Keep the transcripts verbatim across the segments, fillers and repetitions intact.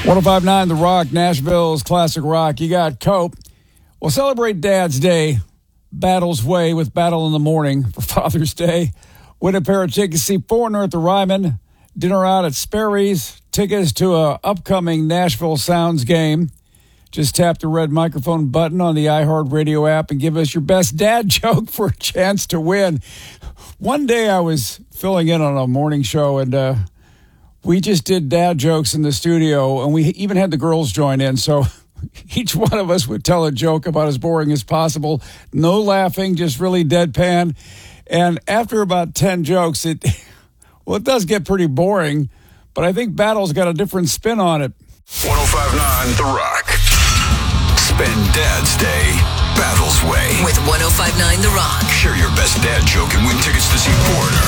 one oh five point nine The Rock, Nashville's classic rock. You got Cope. We'll celebrate Dad's Day, Battle's Way, with Battle in the Morning for Father's Day. Win a pair of tickets to see Foreigner at the Ryman. Dinner out at Sperry's. Tickets to a upcoming Nashville Sounds game. Just tap the red microphone button on the iHeartRadio app and give us your best dad joke for a chance to win. One day I was filling in on a morning show, and uh, we just did dad jokes in the studio, and we even had the girls join in. So each one of us would tell a joke about as boring as possible. No laughing, just really deadpan. And after about ten jokes, it well, it does get pretty boring, but I think Battle's got a different spin on it. one oh five point nine The Rock. Spend Dad's Day Battle's Way with one oh five point nine The Rock. Share your best dad joke and win tickets to see Foreigner.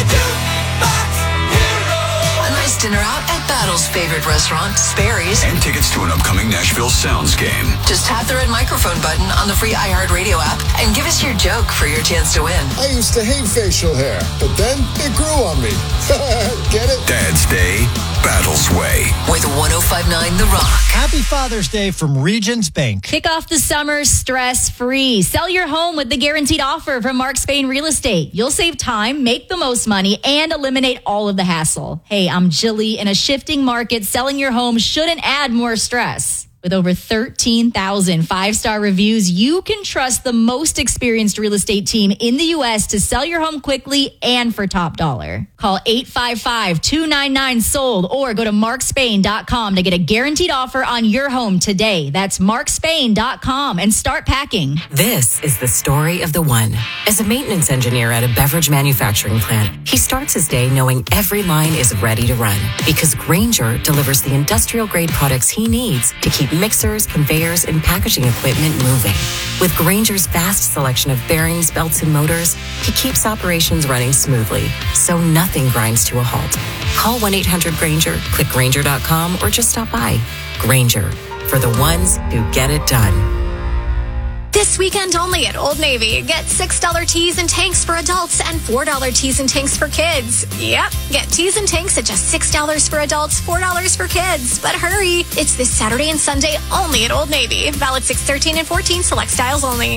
A nice dinner out at Battle's favorite restaurant, Sperry's. And tickets to an upcoming Nashville Sounds game. Just tap the red microphone button on the free iHeartRadio app and give us your joke for your chance to win. I used to hate facial hair, but then it grew on me. Get it? Dad's Day Battle's Way with one oh five point nine The Rock. Happy Father's Day from Regions Bank. Kick off the summer stress-free. Sell your home with the guaranteed offer from Mark Spain Real Estate. You'll save time, make the most money, and eliminate all of the hassle. Hey, I'm Jilly. In a shifting market, selling your home shouldn't add more stress. With over thirteen thousand five-star reviews, you can trust the most experienced real estate team in the U S to sell your home quickly and for top dollar. Call eight five five, two nine nine, sold or go to mark spain dot com to get a guaranteed offer on your home today. That's mark spain dot com and start packing. This is the story of the one. As a maintenance engineer at a beverage manufacturing plant, he starts his day knowing every line is ready to run because Grainger delivers the industrial-grade products he needs to keep mixers, conveyors, and packaging equipment moving. With Grainger's vast selection of bearings, belts, and motors, he keeps operations running smoothly, so nothing grinds to a halt. Call one eight hundred Grainger, click Grainger dot com, or just stop by. Grainger, for the ones who get it done. This weekend only at Old Navy. Get six dollars tees and tanks for adults and four dollars tees and tanks for kids. Yep, get tees and tanks at just six dollars for adults, four dollars for kids. But hurry, it's this Saturday and Sunday only at Old Navy. Valid six thirteen and fourteen, select styles only.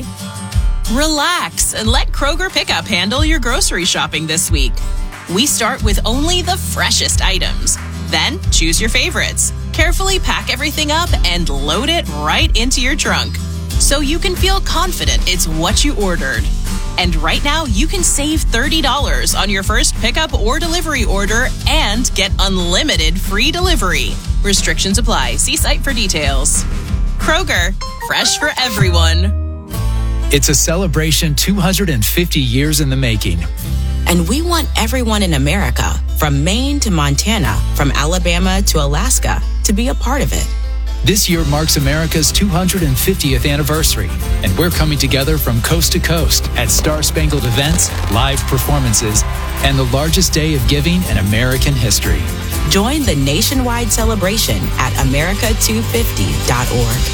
Relax and let Kroger Pickup handle your grocery shopping this week. We start with only the freshest items. Then choose your favorites. Carefully pack everything up and load it right into your trunk, so you can feel confident it's what you ordered. And right now, you can save thirty dollars on your first pickup or delivery order and get unlimited free delivery. Restrictions apply. See site for details. Kroger, fresh for everyone. It's a celebration two hundred fifty years in the making. And we want everyone in America, from Maine to Montana, from Alabama to Alaska, to be a part of it. This year marks America's two hundred fiftieth anniversary, and we're coming together from coast to coast at Star-Spangled events, live performances, and the largest day of giving in American history. Join the nationwide celebration at america two fifty dot org.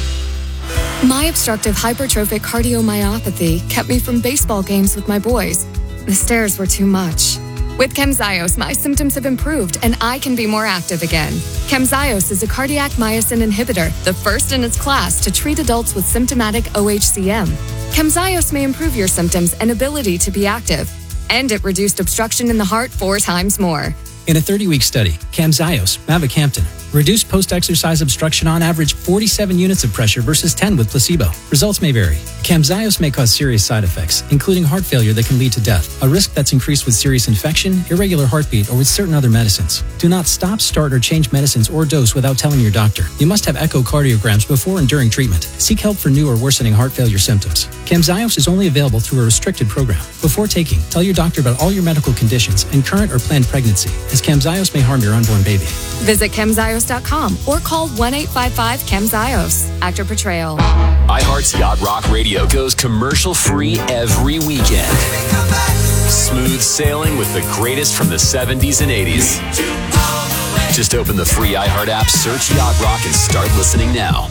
My obstructive hypertrophic cardiomyopathy kept me from baseball games with my boys. The stairs were too much. With Camzyos, my symptoms have improved and I can be more active again. Camzyos is a cardiac myosin inhibitor, the first in its class to treat adults with symptomatic O H C M. Camzyos may improve your symptoms and ability to be active, and it reduced obstruction in the heart four times more. In a thirty-week study, Camzyos, mavacamten, reduced post-exercise obstruction on average forty-seven units of pressure versus ten with placebo. Results may vary. Camzyos may cause serious side effects, including heart failure that can lead to death, a risk that's increased with serious infection, irregular heartbeat, or with certain other medicines. Do not stop, start, or change medicines or dose without telling your doctor. You must have echocardiograms before and during treatment. Seek help for new or worsening heart failure symptoms. Camzyos is only available through a restricted program. Before taking, tell your doctor about all your medical conditions and current or planned pregnancy, as Camzyos may harm your unborn baby. Visit camzyos dot com or call one eight five five camzyos. Actor portrayal. iHeart's Yacht Rock Radio goes commercial-free every weekend. Smooth sailing with the greatest from the seventies and eighties. Just open the free iHeart app, search Yacht Rock, and start listening now.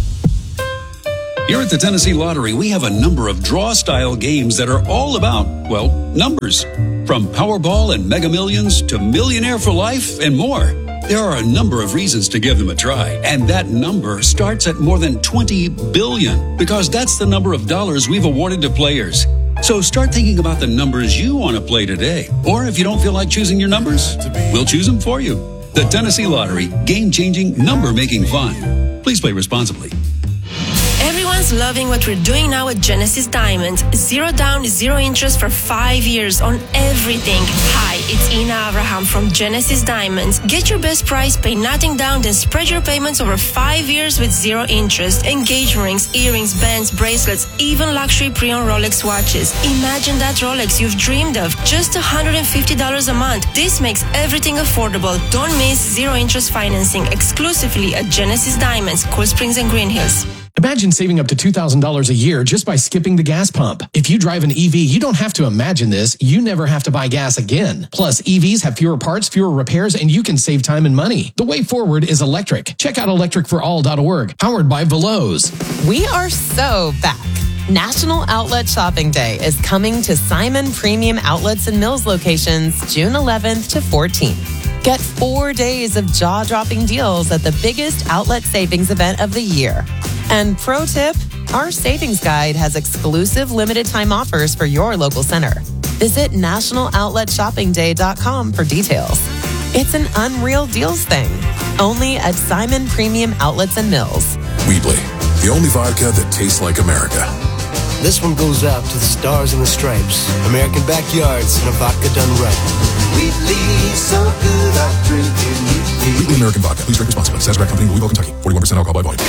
Here at the Tennessee Lottery, we have a number of draw-style games that are all about, well, numbers. From Powerball and Mega Millions to Millionaire for Life and more. There are a number of reasons to give them a try, and that number starts at more than twenty billion, because that's the number of dollars we've awarded to players. So start thinking about the numbers you want to play today. Or if you don't feel like choosing your numbers, we'll choose them for you. The Tennessee Lottery, game-changing, number-making fun. Please play responsibly. Everyone's loving what we're doing now at Genesis Diamonds. Zero down, zero interest for five years on everything. Hi, it's Ina Abraham from Genesis Diamonds. Get your best price, pay nothing down, then spread your payments over five years with zero interest. Engagement rings, earrings, bands, bracelets, even luxury pre-owned Rolex watches. Imagine that Rolex you've dreamed of. Just one hundred fifty dollars a month. This makes everything affordable. Don't miss zero interest financing exclusively at Genesis Diamonds, Cool Springs and Green Hills. Imagine saving up to two thousand dollars a year just by skipping the gas pump. If you drive an E V, you don't have to imagine this. You never have to buy gas again. Plus, E Vs have fewer parts, fewer repairs, and you can save time and money. The way forward is electric. Check out electric for all dot org, powered by Veloz. We are so back. National Outlet Shopping Day is coming to Simon Premium Outlets and Mills locations June eleventh to fourteenth. Get four days of jaw-dropping deals at the biggest outlet savings event of the year. And pro tip, our savings guide has exclusive limited time offers for your local center. Visit national outlet shopping day dot com for details. It's an unreal deals thing, only at Simon Premium Outlets and Mills. Wheatley, the only vodka that tastes like America. This one goes out to the Stars and the Stripes, American Backyards, and a vodka done right. Wheatley, so good I'm drinking Wheatley. Wheatley American Vodka. Please drink responsibly. Sazerac Company, Louisville, Kentucky. forty-one percent alcohol by volume.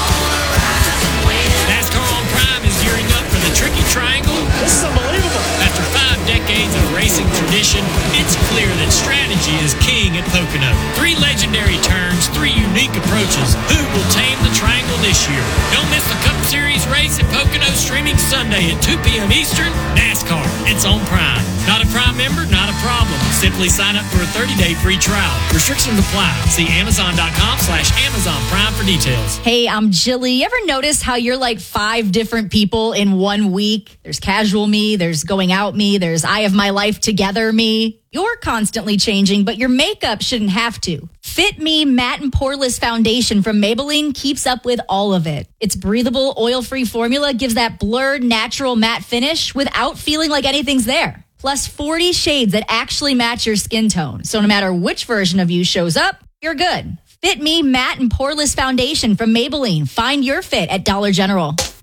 NASCAR on Prime is gearing up for the Tricky Triangle. This is unbelievable. After five decades of racing tradition, it's clear that strategy is king at Pocono. Three legendary turns, three unique approaches. Who will tame the triangle this year? Don't miss the Cup Series race at Pocono, streaming Sunday at two p.m. Eastern. NASCAR, it's on Prime. Not a Prime member? Not a problem. Simply sign up for a thirty-day free trial. Restrictions apply. See Amazon.com slash Amazon Prime for details. Hey, I'm Jilly. You ever notice how you're like five different people in one week? There's casual me, there's going out me, there's I have my life together me. You're constantly changing, but your makeup shouldn't have to. Fit Me Matte and Poreless Foundation from Maybelline keeps up with all of it. Its breathable, oil-free formula gives that blurred, natural matte finish without feeling like anything's there. Plus forty shades that actually match your skin tone. So no matter which version of you shows up, you're good. Fit Me Matte and Poreless Foundation from Maybelline. Find your fit at Dollar General.